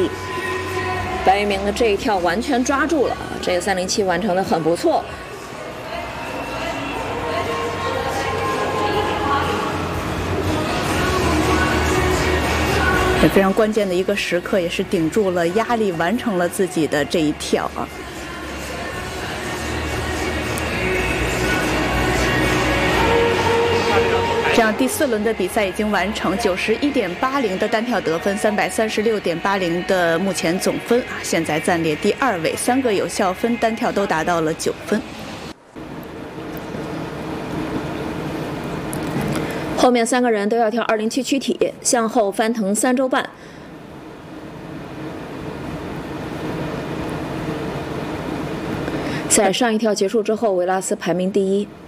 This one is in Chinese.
力。白玉明的这一跳完全抓住了，这个307完成的很不错。 也非常关键的一个时刻，也是顶住了压力，完成了自己的这一跳啊。这样第4轮的比赛已经完成，91.80的单跳得分，336.80的目前总分啊，现在暂列第2位，3个有效分单跳都达到了9分。 后面3个人都要跳207躯体，向后翻腾3周半。在上一跳结束之后，维拉斯排名第1。